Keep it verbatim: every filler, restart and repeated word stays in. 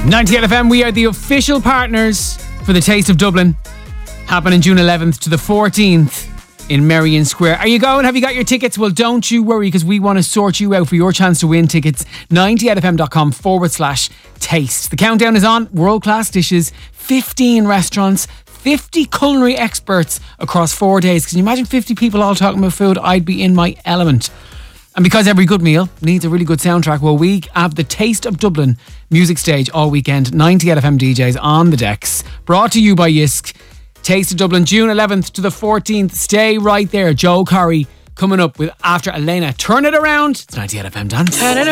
ninety-eight F M, we are the official partners for the Taste of Dublin, happening June eleventh to the fourteenth in Merrion Square. Are you going? Have you got your tickets? Well, don't you worry, because we want to sort you out for your chance to win tickets. ninety-eight f m dot com forward slash taste. The countdown is on. World-class dishes, fifteen restaurants, fifty culinary experts across four days. Can you imagine fifty people all talking about food? I'd be in my element. And because every good meal needs a really good soundtrack, well, we have the Taste of Dublin music stage all weekend. ninety-eight F M D Js on the decks. Brought to you by Yisk. Taste of Dublin, June eleventh to the fourteenth. Stay right there. Joe Corry coming up with After Elena. Turn it around. It's ninety-eight F M Dance.